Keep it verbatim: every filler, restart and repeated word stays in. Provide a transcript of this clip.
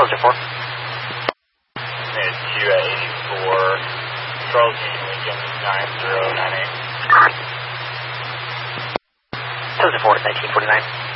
Tozer four. Minute two at eighty-four. Charles Union Lincoln nine zero nine eight. Tozer four at nineteen forty-nine.